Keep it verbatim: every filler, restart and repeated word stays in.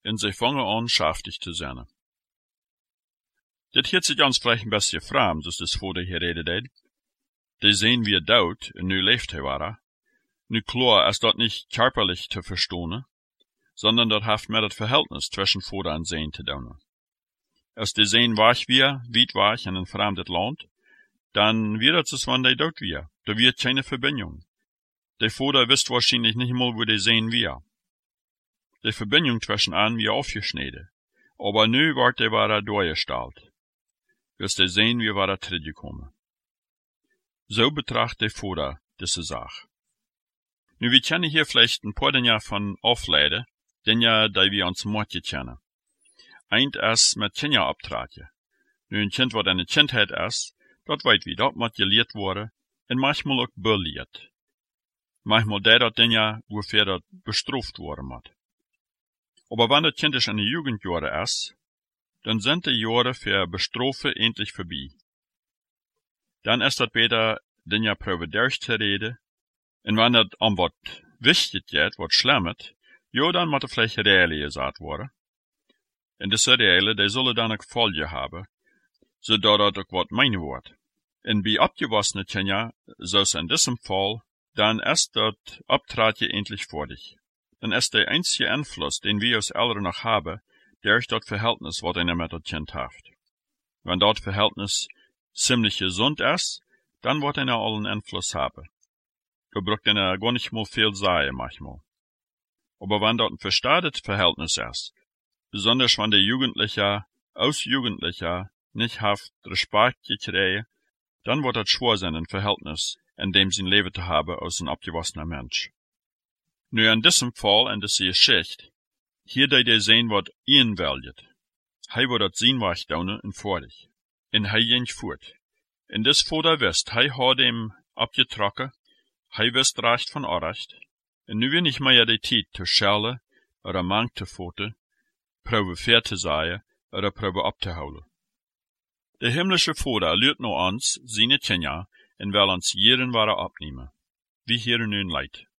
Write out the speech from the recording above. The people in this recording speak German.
en zij vangen aan schaftig te zijn. Dit heeft zich ons vielleicht een beetje vreemd, zoals des Vader geredet deed. Die zijn wir dood, en nu leeft hij waar. Nu klar is dat niet körperlich te verstonen, sondern dat heeft met het verhältnis tussen Vader en Zoon te doen. Als die Zoon weg weer, weit weg in een vreemd land, dan wird het als wann die dood weer. Da wird keine Verbindung. Der Vater wisst wahrscheinlich nicht mal, wo die Zoon wir. Die Verbindung zwischen an wir aufgeschnitten. Aber nu wordt die ware durchgestellt. Dus die Zoon wir ware teruggekommen. So betracht der Vater diese Sache. Nu, wir kennen hier vielleicht ein paar Dinge von afleiden, Dinge, die wir uns morgen kennen. Eint is met Kinder abtraten. Nu, een kind wat in de kindheid is, dat weet wie, dat moet geleerd worden, en manchmal ook beleerd. Manchmal die dat Dinge, wofür dat bestraft worden moet. Aber wenn das Kind in de Jugendjahre is, dann sind die Jahre für Bestrafen endlich vorbei. Dann ist das besser, Dinge proben durchzureden, und wenn das an wat wichtig geht, wat schlimmet, ja, dann moet er vielleicht Reale gesagt worden. En diese Reale, die zullen dann ook Folge haben, zodat dat ook wat mijn wordt. En bij abgewassene Kinder, zoals in diesem Fall, dann ist das Abtratje endlich fertig. Dann ist der einzige Einfluss, den wir als Eltern noch haben, durch das Verhältnis, was einer mit dem Kind hat. Wenn das Verhältnis ziemlich gesund ist, dann wird einer allen Einfluss haben. Da braucht einer gar nicht mal viel sagen, manchmal. Aber wenn das ein verstärktes Verhältnis ist, besonders wenn der Jugendliche aus Jugendlicher nicht haft Respekt gekriegt, dann wird das schwer sein, ein Verhältnis, in dem sie ein Leben zu haben, als ein abgewachsener Mensch. Nu, in diesem Fall, in dieser Geschichte, hier die der sehen, wat ihn wählt. Hij wird das zien weg doen en fertig. En hij ging voort. En des Vater wist, hij had hem abgetrokken, hij wist recht von Unrecht. En nu weer nicht mehr die Zeit zu schellen, oder Mang zu foten, probe fair zu sein, oder probe abzuholen. Der himmlische Vater lehrt noch uns, seine Kinder, en will uns jeden ware abnehmen. Wie hier nun leid.